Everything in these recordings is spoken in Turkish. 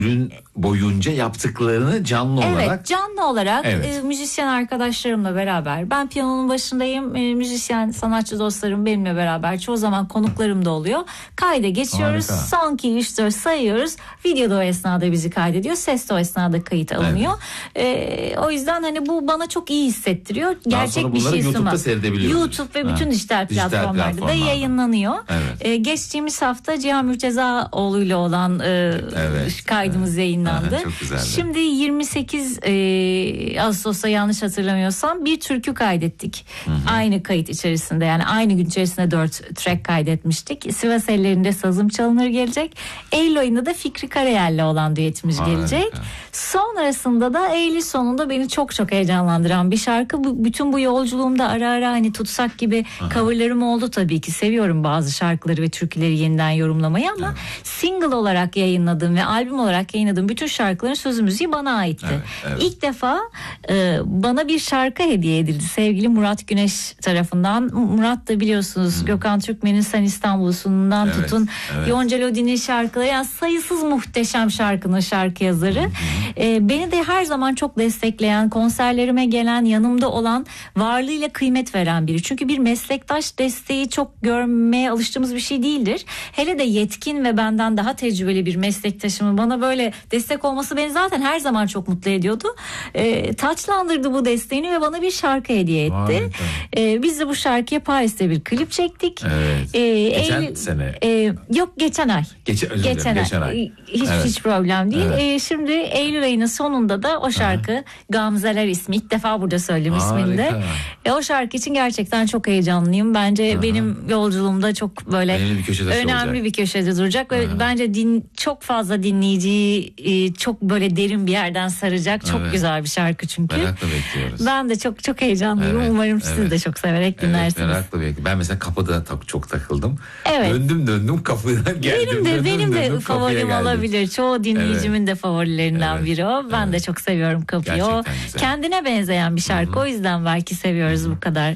Ürün boyunca yaptıklarını canlı olarak. Evet, canlı olarak müzisyen arkadaşlarımla beraber. Ben piyanonun başındayım. Müzisyen sanatçı dostlarım benimle beraber. Çoğu zaman konuklarım da oluyor. Kayda geçiyoruz. Harika. Son 2 3 4 sayıyoruz. Video da o esnada bizi kaydediyor. Ses de o esnada kayıt alınıyor. O yüzden hani bu bana çok iyi hissettiriyor. Daha Gerçek sonra bir bunları şey YouTube'da sunmak. seyredebiliyoruz. YouTube ve bütün dijital platformlarda da yayınlanıyor. Geçtiğimiz hafta Cihan Mürtezaoğlu ile olan kaydımız yayınlandı. Çok güzeldi. Şimdi 28 Ağustos'ta yanlış hatırlamıyorsam bir türkü kaydettik. Aynı kayıt içerisinde, yani aynı gün içerisinde 4 track kaydetmiştik. Sivas ellerinde sazım çalınır gelecek. Eylül ayında da Fikri Karayel'le olan düetimiz gelecek. Sonrasında da Eylül sonunda beni çok çok heyecanlandıran bir şarkı. Bütün bu yolculuğumda ara ara hani tutsak gibi coverlarım oldu tabii ki. Seviyorum bazı şarkıları ve türküleri yeniden yorumlamayı ama single olarak yayınladığım ve albüm olarak yayınladığım bütün şarkıların sözü müziği bana aitti. İlk defa bana bir şarkı hediye edildi sevgili Murat Güneş tarafından. Murat da biliyorsunuz Gökhan Türkmen'in Sen İstanbul'sundan tutun Yonca Lodi'nin şarkıları, yani sayısız muhteşem şarkının şarkı yazarı. Beni de her zaman çok destekleyen, konserlerime gelen, yanımda olan, varlığıyla kıymet veren biri. Çünkü bir meslektaş desteği çok görmeye alıştığımız bir şey değildir. Hele de yetkin ve benden daha tecrübeli bir meslektaşımın bana böyle destek olması beni zaten her zaman çok mutlu ediyordu. Taçlandırdı bu desteğini ve bana bir şarkı hediye etti. Biz de bu şarkıya Paris'te bir klip çektik. Geçen sene. Yok, geçen ay. Geçen ay. Hiç problem değil. Şimdi Eylül ayının sonunda da o şarkı Gamzeler ismi, ilk defa burada söyleyeyim ismini de. O şarkı için gerçekten çok heyecanlıyım. Bence benim yolculuğumda çok böyle önemli bir köşede duracak ve bence çok fazla dinleyiciyi çok böyle derin bir yerden saracak. Çok güzel bir şarkı çünkü. Merakla bekliyoruz. Ben de çok çok heyecanlıyım. Umarım siz de çok severek dinlersiniz. Merakla bekliyorum. Ben mesela kapıda çok takıldım. Evet. Döndüm kapıdan geldim. Benim de favorim olabilir. Çoğu dinleyicimin de favorilerinden biri o. Ben de çok seviyorum kapıyı. O kendine benzeyen bir şarkı. O yüzden belki seviyoruz bu kadar.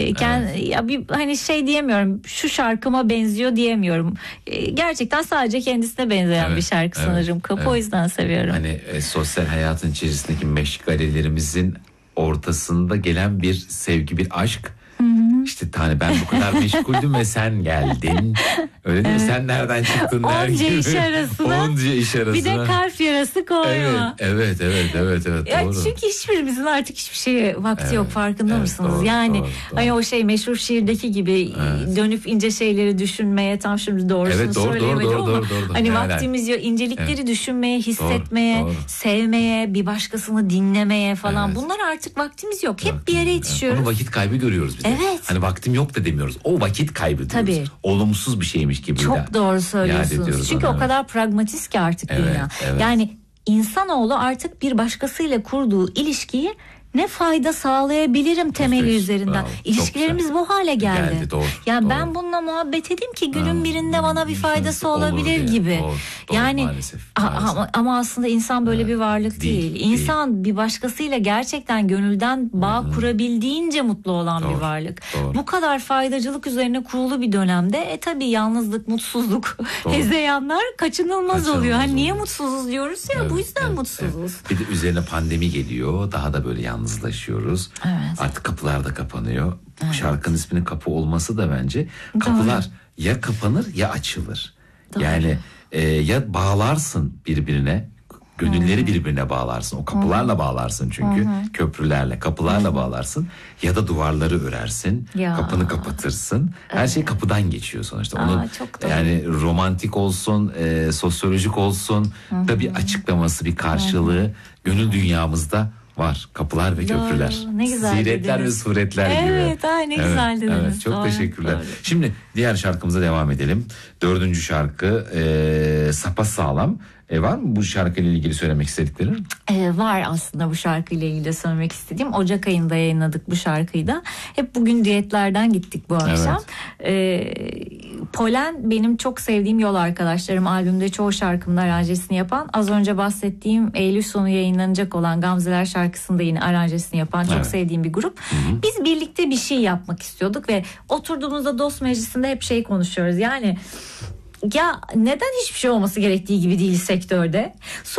Ya bir hani şey diyemiyorum. Şu şarkıma benziyor diyemiyorum. Gerçekten sadece kendisine benzeyen bir şarkı sanırım kapı. O yüzden seviyorum. Hani sosyal hayatın içerisindeki meşgalelerimizin ortasında gelen bir sevgi, bir aşk. İşte ben bu kadar meşguldüm ve sen geldin. Öyle değil mi? Sen nereden çıktın der gibi. Onca iş arasına. Bir de kalp yarası koyma. Evet. Ya doğru. çünkü hiçbirimizin artık hiçbir şeye vakti yok, farkında mısınız? Doğru, yani doğru. hani o meşhur şiirdeki gibi dönüp ince şeyleri düşünmeye, tam şimdi doğrusunu söyleyemedim ama doğru. hani Yani. vaktimiz yok, incelikleri düşünmeye, hissetmeye, sevmeye, bir başkasını dinlemeye falan. Bunlar artık vaktimiz yok. Hep bir yere yetişiyoruz. Onu vakit kaybı görüyoruz biz de. Hani vaktim yok da demiyoruz. O vakit kaybı diyoruz. Tabii. Olumsuz bir şeymiş gibi. Çok doğru söylüyorsunuz. Çünkü o kadar pragmatist ki artık dünya. Yani insanoğlu artık bir başkasıyla kurduğu ilişkiyi ne fayda sağlayabilirim temeli üzerinden. İlişkilerimiz bu hale geldi. Yani ben bununla muhabbet edeyim ki günün birinde bana bir faydası olabilir gibi. Doğru, yani maalesef. Ama aslında insan böyle bir varlık değil. İnsan bir başkasıyla gerçekten gönülden bağ kurabildiğince mutlu olan bir varlık. Bu kadar faydacılık üzerine kurulu bir dönemde tabii yalnızlık, mutsuzluk, hezeyanlar kaçınılmaz oluyor. Hani niye mutsuzuz diyoruz ya, bu yüzden mutsuzuz. Bir de üzerine pandemi geliyor. Daha da böyle yalnızlaşıyoruz. Artık kapılar da kapanıyor. Bu şarkının isminin kapı olması da bence kapılar ya kapanır ya açılır. Yani ya bağlarsın birbirine, gönülleri birbirine bağlarsın. O kapılarla bağlarsın çünkü. Köprülerle, kapılarla bağlarsın. Ya da duvarları örersin. Kapını kapatırsın. Her şey kapıdan geçiyor sonuçta. Onun yani romantik olsun, sosyolojik olsun da bir açıklaması, bir karşılığı gönül dünyamızda var. Kapılar ve köprüler. Ne güzel Siretler dediniz. ve suretler gibi. Ne güzel dediniz. Çok teşekkürler. Şimdi diğer şarkımıza devam edelim. 4. şarkı Sapasağlam. Var mı bu şarkıyla ilgili söylemek istediklerin? Var aslında bu şarkıyla ilgili de söylemek istediğim. Ocak ayında yayınladık bu şarkıyı da. Hep bugün düetlerden gittik bu akşam. Polen benim çok sevdiğim yol arkadaşlarım. Albümde çoğu şarkımın aranjesini yapan. Az önce bahsettiğim Eylül sonu yayınlanacak olan Gamzeler şarkısında yine aranjesini yapan çok sevdiğim bir grup. Biz birlikte bir şey yapmak istiyorduk ve oturduğumuzda dost meclisinde hep konuşuyoruz. Yani Ya neden hiçbir şey olması gerektiği gibi değil sektörde?